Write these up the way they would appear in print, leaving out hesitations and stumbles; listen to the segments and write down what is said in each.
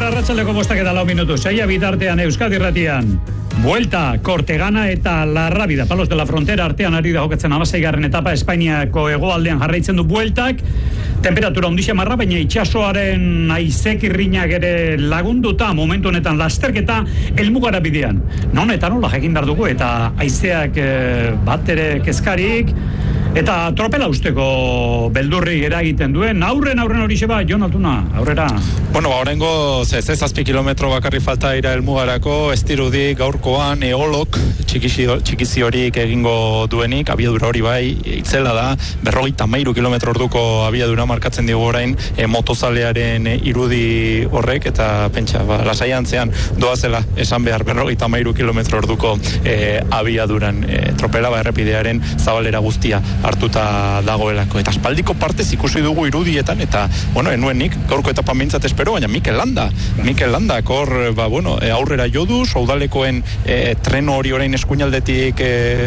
arratsaldeko 5:04 minutu, saia bitartean Euskadi Irratian. Vuelta, Cortegana eta La Rábida, Palos de la Frontera artean ari da jokatzen 16. etapa, Espainiako hegoaldean jarraitzen du bueltak. Temperatura handia marra, baina itsasoaren haizek irrinak ere lagunduta momentu honetan lasterketa helmugara bidean. Non eta nola jakin behar dugu eta haizeak bat ere kezkarik eta tropela usteko beldurri eragiten duen. Aurren hori xeba, Jon Altuna, aurrera. Bueno, oraingo 7 kilometro bakarri falta ira helmugarako, ez dirudi gaurkoan eolok txikizi horik egingo duenik, abiadura hori bai, itzela da, 53 kilometro orduko abiadura markatzen digu orain motozalearen irudi horrek, eta pentsa, lasaiantzean doazela esan behar 53 kilometro orduko abiaduran tropela errepidearen zabalera guztia hartuta dagoelako, eta aspaldiko partez ikusi dugu irudietan, eta, bueno, enuenik, gaurko etapa mintzat espero, baina Mikel Landa, hor, aurrera jodu, saudalekoen tren hori orain eskuinaldetik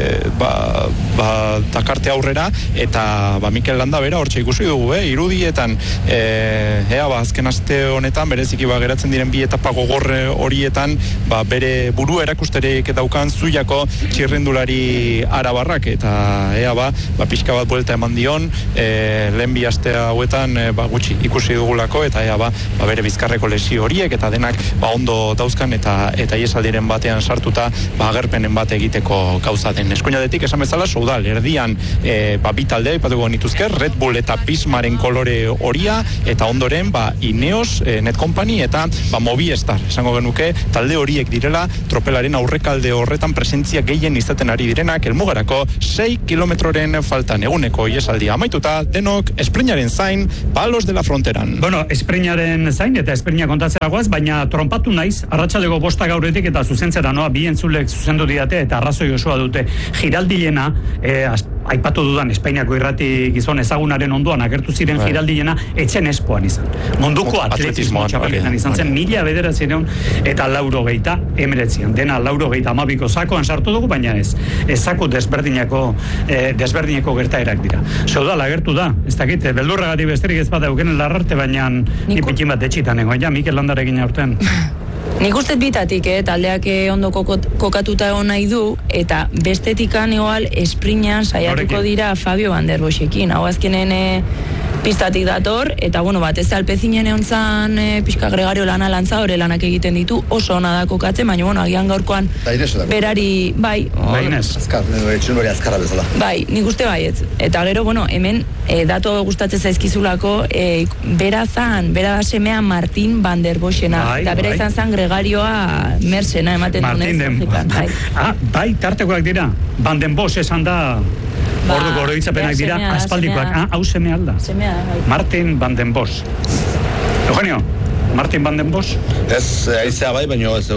takarte aurrera, eta Mikel Landa bera hortxe ikusi dugu, irudietan, azken aste honetan, bereziki geratzen diren bi etapa gogorre horietan, bere buru erakusterik daukan Zuiako txirrindulari arabarrak, eta pixka bat buelta eman dion, lehen bi aste hauetan gutxi ikusi dugulako, eta bere bizkarreko lesio horiek, eta denak ondo dauzkan, eta iesaldiren batean sartuta agerpenen bat egiteko gauza den. Eskuinadetik esan bezala, Soudal, erdian bi talde aipatuko nituzke, Red Bull eta Pismaren kolore horia, eta ondoren Ineos, Net Company, eta Movistar, esango genuke, talde horiek direla, tropelaren aurrekalde horretan presentzia gehien izaten ari direnak, helmugarako 6 kilometroren faltan eguneko iesaldia amaituta, denok espreinaren zain, Palos de la Fronteran. Bueno, espreinaren zain eta espreina kontatzera goaz, baina trompatu naiz, arratsaldeko 5 gauretik eta zuzentzera noa, bi entzulek zuzendu diate eta arrazoi osoa dute. Giraldilena, aipatu dudan Espainiako irrati gizon ezagunaren ondoan agertu ziren giraldilena etxen espoan izan. Munduko atletismo txapelketan izan zen 1900 eta 1989. Dena 1912ko sakoan sartu dugu, baina ez zako desberdineko gertaerak dira. Soudal agertu da, ez dakit, beldurragari besterik ez bat eukenen larrarte, baina ni pikin bat etxitan nengoen, Mikel Landarekin aurten. Nik uste bitatik, taldeak ondo kokatuta egon nahi du, eta bestetikan igual esprinean saiatuko dira Fabio Van der Boschekin. Hau azkenen pistatik dator, eta ez alpezinen egon zan pixka Gregario lantza hori lanak egiten ditu, oso ona da kokatzen, baina agian gaurkoan berari, azkarra bezala. Nik uste baietz. Eta gero, hemen dato gustatzen zaizkizulako, bera da semea Martin Van der Boschena, eta bera izan zan Gregarioa Mersena ematen dunez. Tartekoak dira, Van den Bosch esan da. Orduko oroitzapenak dira aspaldikoak. Hau semea alda. Martin Van den Bosch. Eugenio, Martin Van den Bosch? Ez, aizea baina ez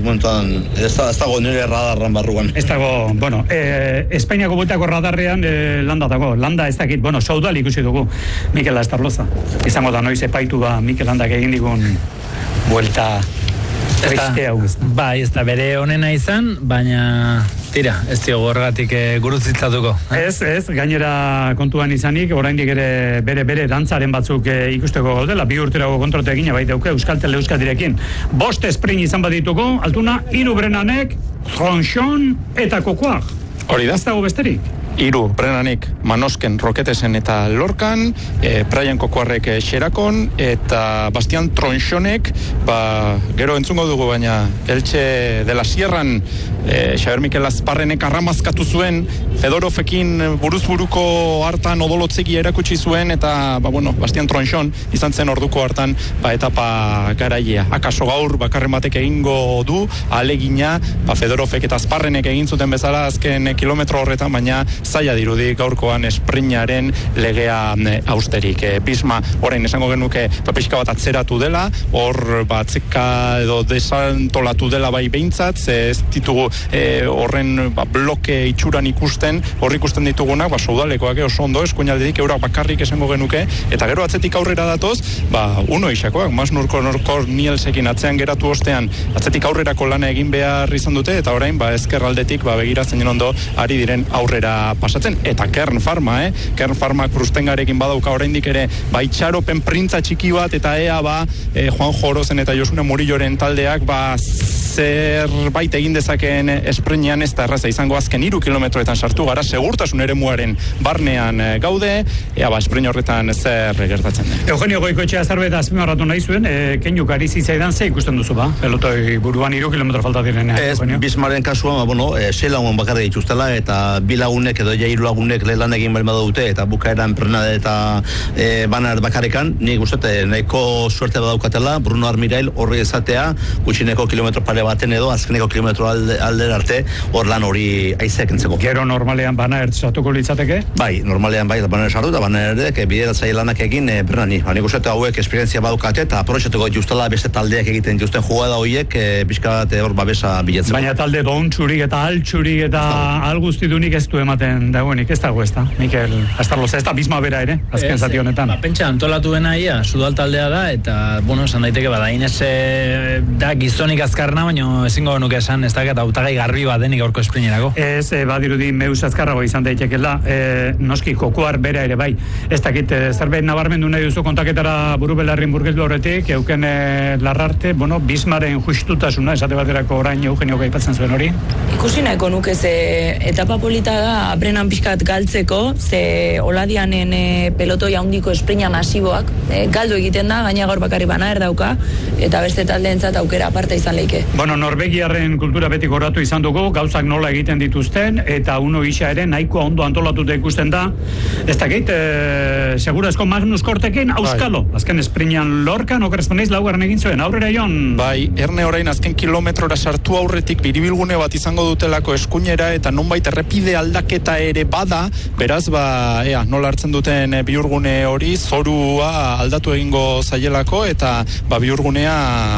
dago nire radarran barruan. Ez dago, Espainiako bueltako radarrean Landa dago. Landa ez dakit, Soudal ikusi dugu Mikel Astarloza. Izango da noiz epaitu Mikel Landak egin digun buelta triste hau. Ez da bere honena izan, baina tira, ez diogu horregatik guruzitzatuko. Ez, gainera kontuan izanik, oraindik ere bere dantzaren batzuk ikusteko gaudela, 2 urterago kontrolta egina baiteuke Euskaltel Euskadirekin. 5 sprint izan badituko, Altuna, 3 Brenanek, Tronchon eta Kokoak. Hori da? Ez dago besterik? 3 Brenanik, Manosken, Roketesen eta Lorkan, Praian Kokoarrek Xerakon, eta Bastian Tronchonek, gero entzungo dugu, baina Elche de la Sierran, Xaber Mikel Azparrenek arramazkatu zuen, Fedorofekin buruzburuko hartan odolotzegi erakutsi zuen, eta, Bastian Tronchon izan zen orduko hartan, etapa garaia. Akaso gaur bakarren batek egingo du, alegina, Fedorofek eta Azparrenek egin zuten bezala azken kilometro horretan, baina zaila dirudi gaurkoan espreinaren legea austerik. Pisma, orain esango genuke pixka bat atzeratu dela, hor atzeka edo desantolatu dela bai behintzat, ez ditugu horren bloke itxuran ikusten, hor ikusten ditugunak, Soudalekoak oso ondo, eskuinaldetik eurak bakarrik esango genuke, eta gero atzetik aurrera datoz, uno isakoak, Masnurko Nielsekin atzean geratu ostean, atzetik aurrerako lana egin behar izan dute, eta orain ezkerraldetik begira zeinen ondo ari diren aurrera pasatzen, eta Kern Pharma, Kern Pharma Krustengarekin badauka oraindik ere, itxaropen printza txiki bat, eta Juan Jorozen eta Josune Murilloren taldeak, zerbait egin dezakeen esprinean ez da erraza izango azken 3 kilometroetan sartu gara, segurtasun eremuaren barnean gaude, esprine horretan zer gertatzen den. Eugenio Goikoetxea zerbait azpimarratu nahi zuen, Keinu Karizi zaidan ze ikusten duzu pelotoi buruan 3 kilometro falta direnean. Bismarren kasuan, 6 lagun bakarrik dituztela, eta 2 lagunek edo 3 lagunek lan egin behar dute, eta bukaeran Pernade eta Banar bakarrikan, nik uste nahiko suerte badaukatela, Bruno Armirail horri ezatea, gutxineko kilometro pare baten edo, azkeneko kilometro aldera arte, hor lan hori aizeak entzeko. Gero normalean Banaert sartuko litzateke? Bai, normalean bai, Banaert sartu, eta Banaert bideratzaile lanak egin Bernani. Nik uste hauek esperientzia badukate, eta aprobetxatuko justela beste taldeak egiten justen jugada horiek, pixka bat hor babesa bilatzeko. Baina talde dontxurik eta altxurik eta alguztidunik ez du ematen dagoenik, ez dago ez da, Mikel Astarloza, ez da Bisma bera ere, azken zati honetan. Pentsa antolatu dena sudal taldea da, eta, esan daiteke Inez da gizonik azkarna, baina ezingo nuke esan, ez da, eta hautagai garbi bat denik aurko esprinerako. Ez, badirudi meus azkarrago izan daitekela, noski kokoar bera ere bai. Ez dakit, zerbait nabarmendu nahi duzu kontaketara Burubelarrin burgeldu horretik, euken Larrarte, Bismaren justutasuna, esate baterako orain Eugenio gaipatzen zuen hori? Ikusi nahiko nuke ze etapa polita da, Brenan pixkat galtzeko, ze oladianen pelotoi handiko esprina masiboak, galdu egiten da, gaina gaur bakarri Banaer dauka, eta beste taldeentzat aukera aparte izan leike. Norvegiarren kultura beti goratu izan dugu, gauzak nola egiten dituzten, eta uno gisa ere nahiko ondo antolatuta ikusten da. Ez dakit, segurazko Magnus Kortekin, auskalo. Azken esprinean Lorkan, okerazpaneiz, laugarren egin zuen, aurrera Jon. Bai, erne orain azken kilometrora sartu aurretik biribilgune bat izango dutelako eskuinera, eta nonbait errepide aldaketa ere bada, beraz, nola hartzen duten bihurgune hori, zorua aldatu egingo zaielako, eta bihurgunea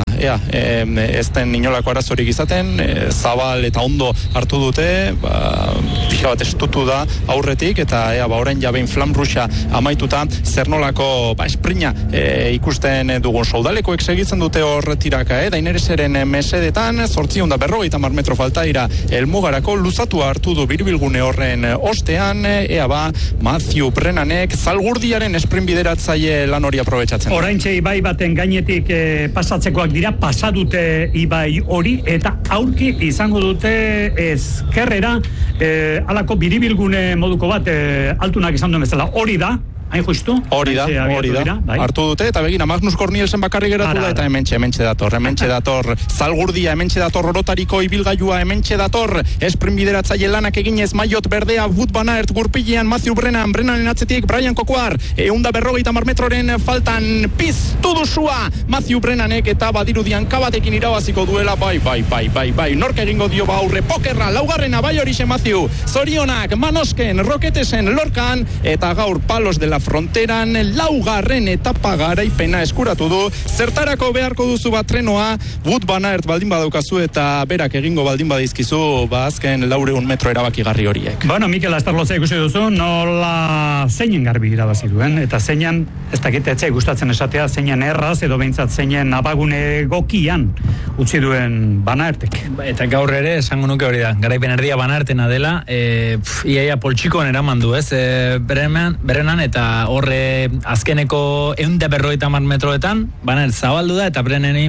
ez den inolako arazorik izaten, zabal eta ondo hartu dute, pixka bat estutu da aurretik, eta orain jabein flamruxa amaituta, zer nolako esprina ikusten dugun soldalekoek segitzen dute horretiraka, dainereseren mesedetan, 850 metro falta dira helmugarako, luzatu hartu du biribilgune horren ostean, Matthew Brennanek zalgurdiaren esprint bideratzaile lan hori aprobetxatzen. Oraintxe ibai baten gainetik pasatzekoak dira, pasadute ibai hori, eta aurki izango dute ezkerrera alako biribilgune moduko bat altunak izan duen bezala, hori da, hain justu? Hori da, hartu dute, eta begina Magnus Kornielsen bakarri geratu da, eta hementxe dator, zalgurdia, hementxe dator, orotariko ibilgailua, hementxe dator, esprint bideratzaile lanak eginez, Maiot Berdea, Wout van Aert, gurpilean, Matthew Brennanen atzetik, Brian Coquard, 150 metroren faltan, piztu duzua, Matthew Brennanek, eta badirudian kabatekin irabaziko duela, bai, nork egingo dio aurre, pokerra, laugarrena, bai horixe Matthew, zorionak, Manosken, Roketesen, Lorkan, eta gaur palos de la fronteran, laugarren etapa garaipena eskuratu du, zertarako beharko duzu bat trenoa, Wout van Aert baldin badaukazu eta berak egingo baldin badizkizu, azken 400 metro erabakigarri horiek. Mikel Astarloza ikusi duzu, nola zeinen garbi irabazi duen, eta zeinan, ez dakit etzai gustatzen esatea, zeinen erraz, edo behintzat zeinen abagune gokian utzi duen Van Aertek. Eta gaur ere, esango nuke hori da, garaipen erdia Van Aertena dela, iaia poltsikoan eraman du, Brennan, eta horre azkeneko 150 metroetan, Van Aert zabaldu da, eta Brennani,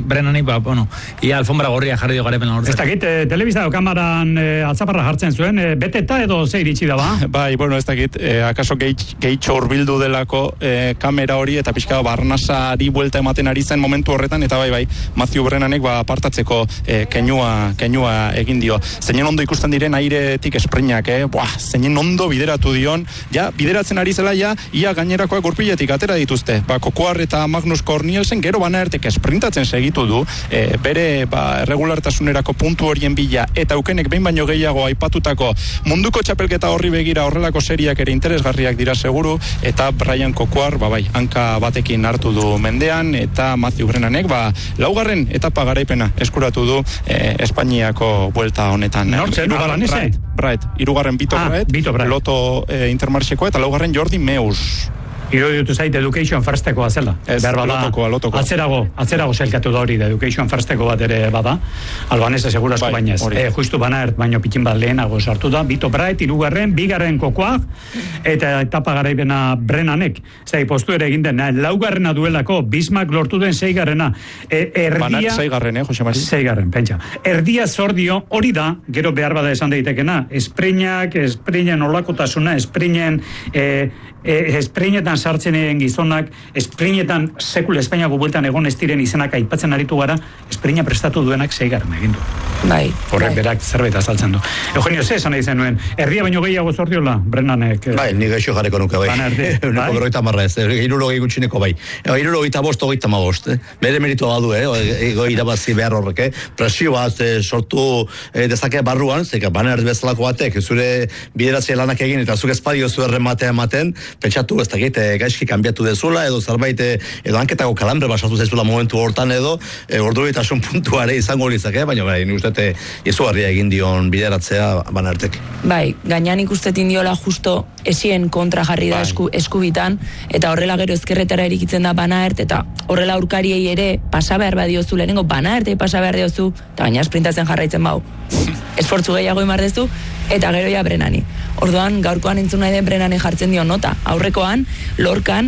ia alfombra gorria jarri dio garaipen horretan. Ez dakit, telebizta kamaran altzaparra jartzen zuen, beteta edo ze iritsi da ba? Bai, ez dakit, akaso gehitxo urbildu delako kamera hori, eta pixka barnasari buelta ematen ari zen momentu horretan, eta bai, Matthew Brennanek apartatzeko kenua egin dio. Zeinen ondo ikusten diren airetik esprinak, zeinen ondo bideratu dion, bideratzen ari zela, ia gainerakoak gurpiletik atera dituzte. Coquard eta Magnus Kornielsen gero Van Aertek esprintatzen segitu du, bere erregulartasunerako puntu horien bila, eta aukenek behin baino gehiago aipatutako munduko txapelketa horri begira horrelako seriak ere interesgarriak dira seguru, eta Brian Coquard, hanka batekin hartu du mendean, eta Matthew Brennanek, laugarren etapa garaipena eskuratu du Espainiako buelta honetan. Hirugarren Vito Bright, Loto Intermarcheko, eta laugarren Jordi Meus. Iruditu zait Education Firstekoa zela. Ez, lotokoa. Atzerago zelkatu da hori, Education Firsteko bat ere bada. Albanese segurasko baina ez. Justu Banaert baino pikin bat lehenago sartu da. Bito Braet, bigarren kokoak, eta etapa garaipena Brennanek. Postu ere egin den, laugarrena duelako, Bismarck lortu den 6garrena. Banaert 6garren, Jose Mari? 6garren, pentsa. Erdia zordio, hori da, gero behar bada esan daitekena, esprinen olakotasuna, esprinetan sartzen egin gizonak, esprinetan sekula Espainiako bueltan egon ez diren izenak aipatzen aritu gara, esprina prestatu duenak 6garren egin du. Bai. Horrek berak zerbait azaltzen du. Eugenio, ze esan nahi zen nuen, erdia baino gehiago zordiola, Brennanek? Bai, ni gaixo jarreko nuke bai. Uneko berroita marra ez, 60 gutxineko bai. 65, bere meritu badu, irabazi behar horrek, presio bat sortu dezake barruan, zeka Banaert bezalako batek, zure bideratzea lanak egin, eta zuk espadio zu errematea ematen, pentsatu ez dakit gaizki kanbiatu dezula, edo zerbait, edo hanketako kalambre basatu zaizula momentu hortan edo, orduritasun puntuare izango litzake, baina bai, nik uste izugarria egin dion bideratzea Banaertek. Bai, gainan ikustetin diola justo esien kontra jarri da eskubitan, eta horrela gero ezkerretara erikitzen da Banaert, eta horrela aurkariei ere pasa behar badiozu, lehenengo Banaertei pasa behar diozu, eta baina esprintatzen jarraitzen bau. Esfortzu gehiago imardezu, eta gero ja Brennani. Orduan, gaurkoan entzun nahi den Brennani jartzen dio nota. Aurrekoan, Lorcan,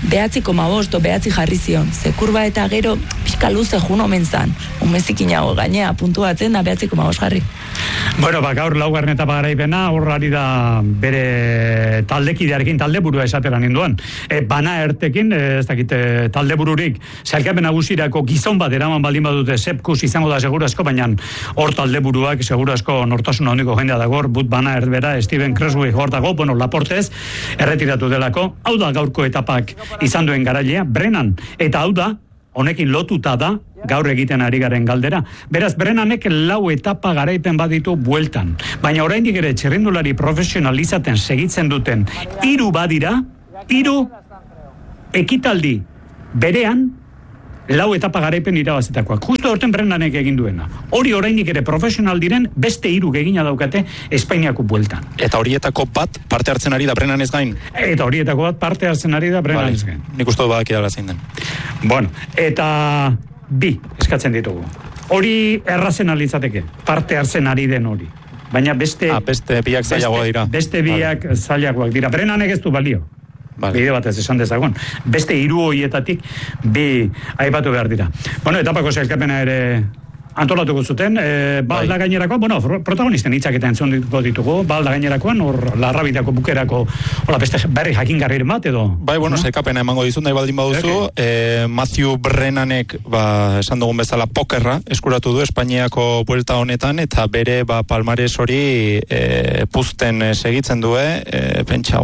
9,5 jarri zion. Kurba eta gero, pixka luze jun omen zan. Umezikinago gainea, puntuatzen da 9,5 jarri. Bueno, gaur laugarren etapa garaipena, horrari da bere taldekidearekin taldeburua esatera ninduan. Banaertekin, ez dakit taldebururik, sailkapen nagusirako gizon bat eraman baldin badute Sepkus izango da segurasko, baina hor taldeburuak segurasko nortasuna hondiko jendea dagor, But Banaert bera, Steven Creswell hor dago, Laportez, erretiratu delako. Hau da gaurko etapak izan duen garailea, Brennan, eta hau da, honekin lotuta da, gaur egiten ari garen galdera. Beraz, Brennanek 4 etapa garaipen baditu bueltan. Baina oraindik ere txirrindulari profesionalizaten segitzen duten 3 badira, 3 ekitaldi berean 4 etapa garaipen irabazitakoak. Justo horten Brennanek egin duena. Hori oraindik ere profesional diren beste 3 egina daukate Espainiako bueltan. Eta horietako bat parte hartzen ari da Brennanez gain? Eta horietako bat parte hartzen ari da Brennanez gain. Nik uste du badaki dala zein den. Bueno, eta 2 eskatzen ditugu. Hori errazen alitzateke, parte hartzen ari den hori. Baina beste biak zailagoa dira. Beste biak zailagoak dira. Brennanek ez du balio. Bide batez esan dezagon. Beste 3 horietatik 2 aipatu behar dira. Bueno, etapako sailkapena ere antolatuko zuten, balda gainerakoan, protagonisten hitzak eta entzungo ditugu, balda gainerakoan, hor larrabitako bukerako, beste berri jakingarriren bat edo? Bai, sailkapena emango dizut nahi baldin baduzu, Matthew Brennanek, esan dugun bezala, pokerra eskuratu du Espainiako buelta honetan, eta bere palmares hori puzten segitzen du, pentsa,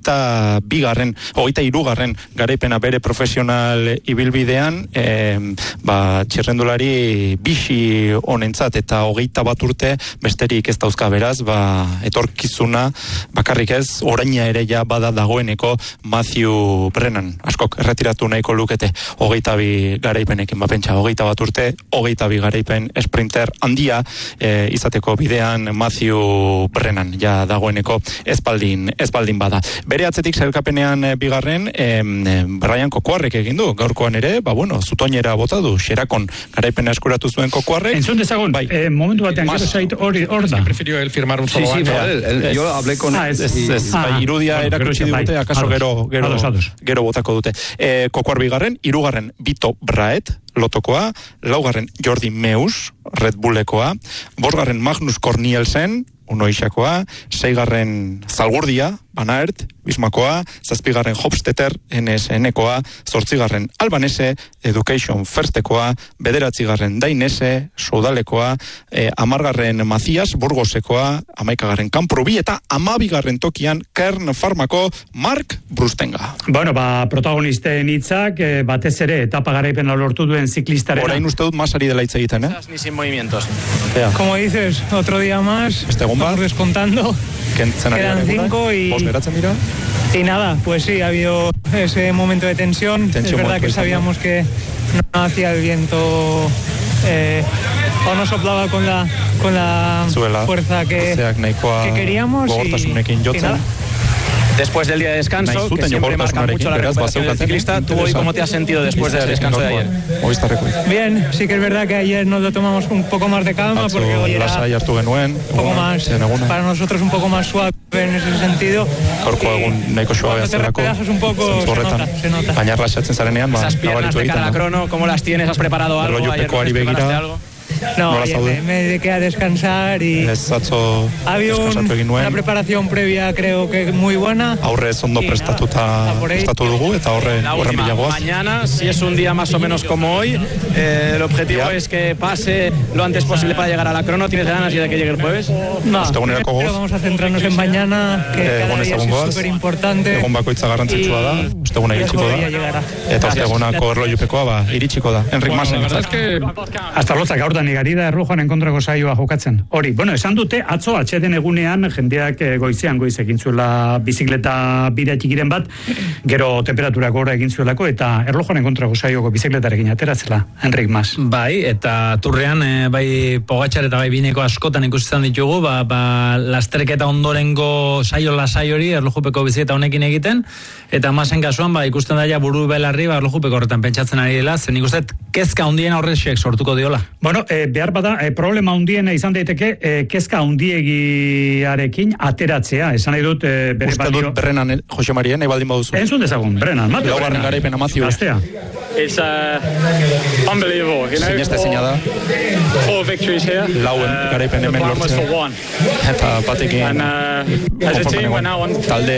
23. Garaipena bere profesional ibilbidean, txirrendulari bixi honentzat eta 21 urte besterik ez dauzka, beraz, etorkizuna bakarrik ez, oraina ere ja bada dagoeneko Matthew Brennan, askok erretiratu nahiko lukete 22 garaipenekin, pentsa, 21 urte, 22 garaipen sprinter handia izateko bidean Matthew Brennan, ja dagoeneko ezbaldin bada. Bere atzetik sailkapenean bigarren, Brian Kokoarrek egin du, gaurkoan ere, zutoinera bota du, xerakon garaipena eskuratu zuen Kokoarrek. Entzun dezagun, momentu batean gero zait hori da. Prefirió él firmar un solo año. Yo hablé con él. Irudia erakutsi dute, akaso gero botako dute. Kokoar bigarren, 3. Bito Braet, lotokoa, 4. Jordi Meus, Red Bullekoa, 5. Magnus Cornielsen, Unoixakoa, 6. Zalgurdia, Banaert, Bismakoa, 7. Hofstetter, NSN-koa, 8. Albanese, Education Firstekoa, 9. Dainese, Soudalekoa, 10. Macias, Burgosekoa, 11. Kamprubi, eta 12. tokian, Kern Farmako, Mark Brustenga. Bueno, protagonisten hitzak, batez ere, etapa garaipena lortu duen ziklistarena. Orain uste dut masari dela hitz egiten, Ni sin movimientos. Como dices, otro día más, estamos descontando. Quedan 5 y nada, pues sí, ha habido ese momento de tensión. Es verdad que sabíamos que no hacía el viento o no soplaba con la fuerza que queríamos y nada. después del día de descanso, que siempre marca mucho la recuperación del ciclista. ¿Tú hoy cómo te has sentido después del descanso de ayer? Bien, sí que es verdad que ayer nos lo tomamos un poco más de calma porque hoy era un poco más, para nosotros un poco más suave en ese sentido. Cuando te repedas un poco se nota. Esas piernas de cara a la crono, ¿cómo las tienes? ¿Has preparado algo? ¿Ayer preparaste algo? No, me dediqué a descansar y ha habido una preparación previa, creo que muy buena. Mañana, si es un día más o menos como hoy, el objetivo es que pase lo antes posible para llegar a la crono. ¿Tienes ganas de que llegue el jueves? No, pero vamos a centrarnos en mañana, que cada día es súper importante y ya llegará. Hasta lotzak gaurdan igari da Erlojuaren kontrako saioa jokatzen. Hori, esan dute, atzo atxeden egunean jendeak goizean egin zuela bizikleta bidea txikiren bat, gero temperatura gora egin zuelako, eta Erlojuaren kontrako saioko bizikletarekin ateratzela, Enrik Mas. Bai, eta turrean, bai Pogačar eta bai Bineko askotan ikusten ditugu, lasterketa ondorengo saio lasai hori Erlojupeko bizikleta honekin egiten, eta Masen kasuan, ikusten daia buru belarri, Erlojupeko horretan pentsatzen ari dela, zen ikusten kezka hundien horrexek sortuko diola. Behar bada, problema hundiena izan daiteke, kezka hundiegiarekin ateratzea. Esan nahi dut, uste dut Brennan, Jose Maria, nahi baldin baduzu. Entzun dezagun, Brennan. Laugarren garaipen Amazio. It's unbelievable, you know. Sinestezina da. 4 victories here. Lauen garaipen hemen lortzea. Eta batekin konformen egon.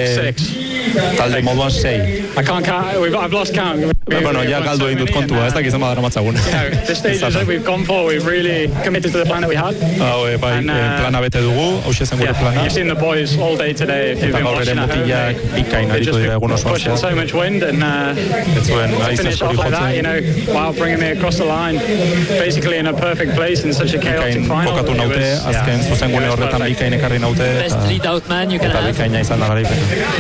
Talde moduan 6. I've lost count. Ja galdu egin dut kontua, ez dakizan badara matzagun. The stages that we've gone for, we've really committed to the plan that we had. Plana bete dugu, hauxe zen gure plana. You've seen the boys all day today. Eta gaur ere motilak bikain aritu dira egun osoan. Pushing so much wind and to finish off like that, you know, wow, bringing me across the line, basically in a perfect place in such a chaotic final. Kokatu naute, azken zuzengune horretan bikain ekarri naute. Eta bikaina izan da garaipen.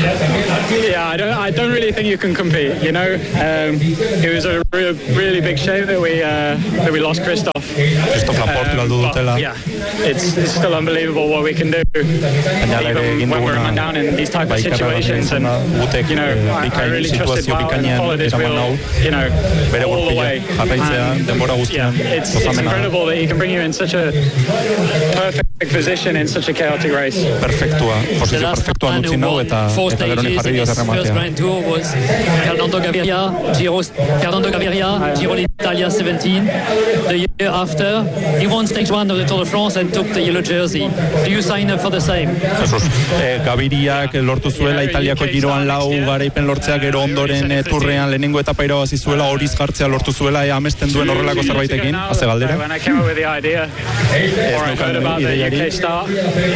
Yeah, I don't really think you can compete, you know. It was a really big shame that we lost Christoph. Christoph Laporte galdu dutela. Yeah, it's still unbelievable what we can do. Even when we're run down in these type of situations, and you know, I really trusted Wout and followed his wheel, you know, all the way. It's incredible that he can bring you in such a perfect position in such a chaotic race. Perfectua, posizio perfectua nutzi nau eta gero ni jarri dio zerrematea. First Grand Tour was Fernando Gaviria, Giro d'Italia 17. The year after, he won stage 1 of the Tour de France and took the yellow jersey. Do you sign up for the same? Jesus, Gaviriak lortu zuela Italiako giroan 4 garaipen lortzea, gero ondoren turrean lehenengo etapa irabazi zuela, horiz jartzea lortu zuela, amesten duen horrelako zerbaitekin, haze galdera. When I came up with the idea, or I heard about the UK start,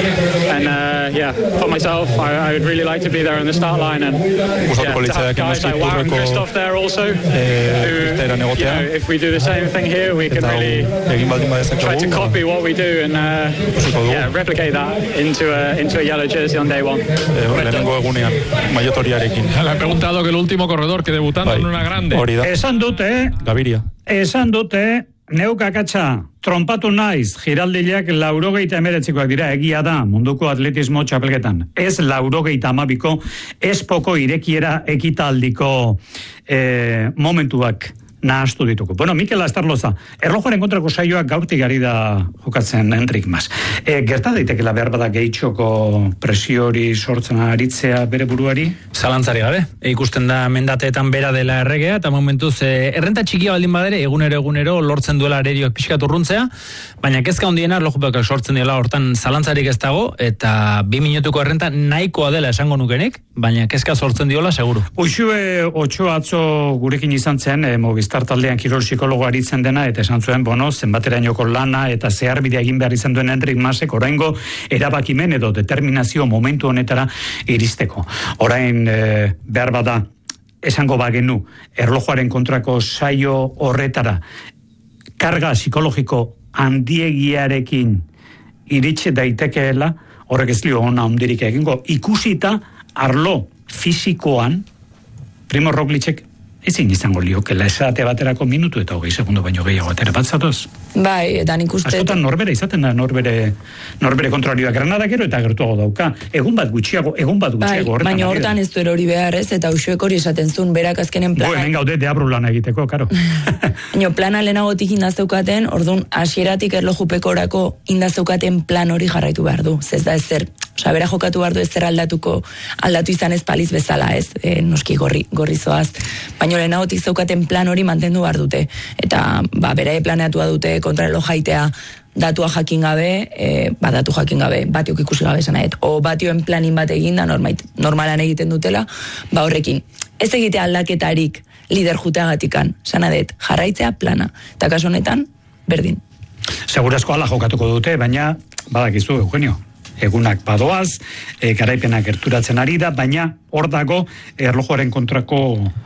and for myself, I would really like to be there on the start line, and to have guys like Wout and Christoph there also, who, you know, if we do the same thing here, we can really try to copy what we do and replicate that into a yellow jersey on day 1. Lehenengo egunean, maiotoriarekin. Le han preguntado que el último corredor que debutando en una grande. Esan dute, Gaviria. Esan dute, neukakatxa, trompatu naiz, giraldileak 89koak dira, egia da, munduko atletismo txapelketan. Ez 92ko, ez poko irekiera ekitaldiko momentuak nahastu dituko. Mikel Astarloza, Erlojuaren kontrako saioak gaurtik ari da jokatzen Enrik Mas. Gerta daitekela behar bada gehitxoko presiori sortzen aritzea bere buruari? Zalantzari gabe. Ikusten da mendateetan bera dela erregea, eta momentuz errenta txikia baldin badere, egunero lortzen duela arerioak pixkat urruntzea, baina kezka hondiena Erlojupeko sortzen dela hortan zalantzarik ez dago, eta 2 minutuko errenta nahikoa dela esango nukenik, baina kezka sortzen diola seguru. Uxue Otxo atzo gurekin izan zen, Movistar taldean kirol psikologo aritzen dena, eta esan zuen, zenbaterainoko lana eta zeharbidea egin behar izan duen Enrik Masek oraingo erabakimen edo determinazio momentu honetara iristeko. Orain behar bada esango bagenu Erlojuaren kontrako saio horretara karga psikologiko handiegiarekin iritsi daitekeela, horrek ez dio ona hondirik egingo, ikusita arlo fisikoan Primo Roglicek ezin izango liokela esate baterako minutu eta 20 segundo baino gehiago atera bat zatoz. Bai, eta nik uste... Askotan norbere izaten da, norbere kontrarioa. Granada gero eta gertuago dauka. Egun bat gutxiago bai, baina hortan ez du erori behar, ez? Eta usuek hori esaten zuen, berak azkenen plana... Hemen gaude deabru lana egiteko, karo. Baina plana lehenagotik indazeukaten, orduan hasieratik erlojupeko orako indazeukaten plan hori jarraitu behar du. Ez da ezer, bera jokatu behar du ezer aldatu izan ez paliz bezala, ez? Noski gorri zoaz. Baina lehenagotik zeukaten plan hori mantendu behar dute. Eta, bera planeatua dute kontrarelo jaitea datua jakin gabe, datu jakin gabe, batiok ikusi gabe zanaet, o batioen planin bat eginda, normalan egiten dutela, horrekin. Ez egitea aldaketarik lider juteagatikan, zanadet, jarraitzea plana, eta kasu honetan, berdin. Segurazko ala jokatuko dute, baina, badakizu, Eugenio, egunak badoaz, garaipenak gerturatzen ari da, baina hor dago erlojuaren kontrako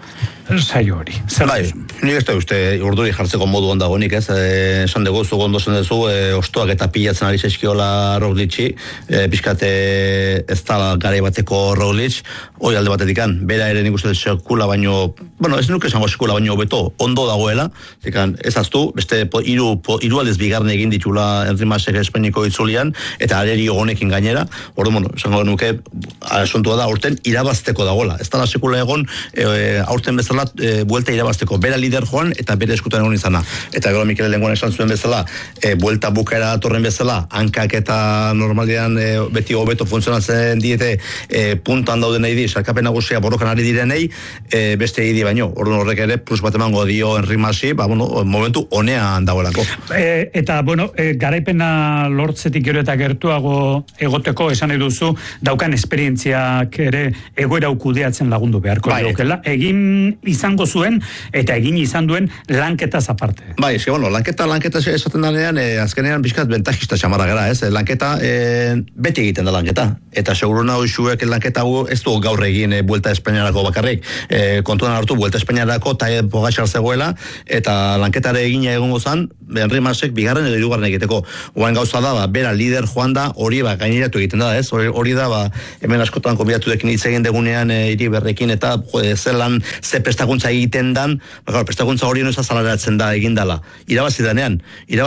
saio hori. Bai, nik ez da uste urduri jartzeko modu ondago nik, ez? Esan dugu, zu gondo zen duzu, ostoak eta pilatzen ari zaizkiola Roglici, pixkate ez da garai bateko Roglic, hoi alde batetikan, bera ere nik uste sekula baino, bueno, ez nuke esango sekula baino beto, ondo dagoela, ez aztu, beste hiru aldez bigarren egin ditula Henri Masek Espainiko itzulian, eta arerio honekin gainera, orduan, esango nuke, asuntua da, aurten irabazteko dagoela, ez da sekula egon, aurten bezala buelta irabazteko, bera lider joan eta bere eskutan egon izana. Eta gero Mikel Lenguan esan zuen bezala, buelta bukaera datorren bezala, hankak eta normalian beti hobeto funtzionatzen diete puntan dauden nahi di, sarkapen nagusia borrokan ari direnei, beste egin baino. Orduan horrek ere, plus bat emango dio Henri Masi, momentu honean dagoelako. Eta, garaipena lortzetik gero eta gertuago egoteko esan eduzu, daukan esperientziak ere egoera ukudeatzen lagundu beharko diokela. Egin izango zuen eta egin izan duen lanketaz aparte. Bai, lanketa esaten danean, azkenean bizkat bentajista xamarra gara, ez? Lanketa, beti egiten da lanketa. Eta seguru nahi xuek lanketa ez du gaur egin Vuelta Espainiarako bakarrik. Kontuan hartu Vuelta Espainiarako eta Pogačar zegoela, eta lanketare egina egongo zan, Henri Masek bigarren edo hirugarren egiteko. Oain gauza da, bera lider joan da, hori gaineratu egiten da, ez? Hori da, hemen askotan konbidatu dekin hitz egin degunean hiri berrekin eta zelan ze prestakuntza egiten dan, prestakuntza hori noiz azalaratzen da egindala. Irabazi denean,